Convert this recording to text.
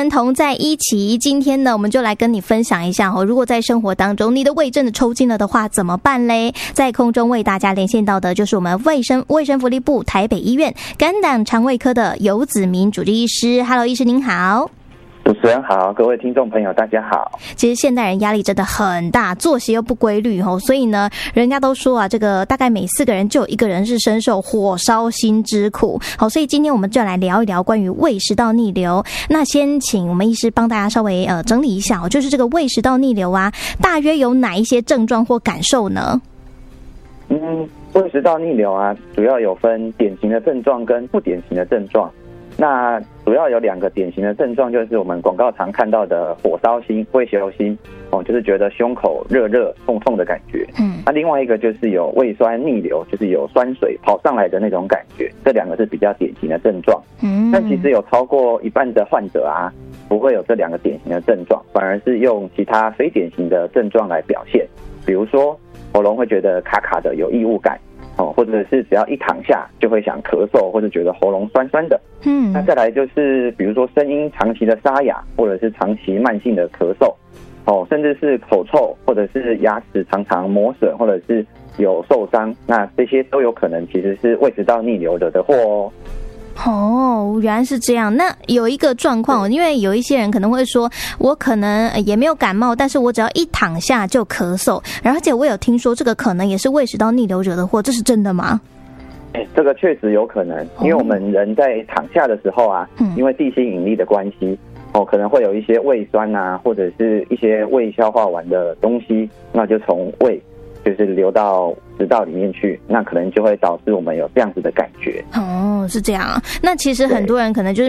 们同在一起。今天呢，我们就来跟你分享一下如果在生活当中你的胃真的抽筋了的话，怎么办嘞？在空中为大家连线到的就是我们卫生福利部台北医院肝胆肠胃科的游子明主治医师。Hello， 医师您好。 主持人好，各位听众朋友大家好。 其实现代人压力真的很大，作息又不规律所以呢，人家都说啊，这个大概每4个人就有1个人是深受火烧心之苦。好，所以今天我们就来聊一聊关于胃食道逆流。那先请我们医师帮大家稍微整理一下就是这个胃食道逆流啊，大约有哪一些症状或感受呢？ 胃食道逆流啊，主要有分典型的症状跟不典型的症状。那主要有2个典型的症状，就是我们广告常看到的火烧心、胃绞心就是觉得胸口热热痛痛的感觉。那另外一个就是有胃酸逆流，就是有酸水跑上来的那种感觉。这2个是比较典型的症状。但其实有超过一半的患者啊，不会有这2个典型的症状，反而是用其他非典型的症状来表现。比如说喉咙会觉得卡卡的有异物感，或者是只要一躺下就会想咳嗽，或者觉得喉咙酸酸的。那再来就是比如说声音长期的沙哑，或者是长期慢性的咳嗽，甚至是口臭，或者是牙齿常常磨损，或者是有受伤，那这些都有可能其实是胃食道逆流惹的祸原来是这样。那有一个状况，因为有一些人可能会说，我可能也没有感冒，但是我只要一躺下就咳嗽，而且我有听说这个可能也是胃食道逆流惹的祸，这是真的吗？ 这个确实有可能，因为我们人在躺下的时候啊，因为地心引力的关系，可能会有一些胃酸啊，或者是一些未消化完的东西，那就从胃就是流到食道里面去，那可能就会导致我们有这样子的感觉。 是这样啊。那其实很多人可能就是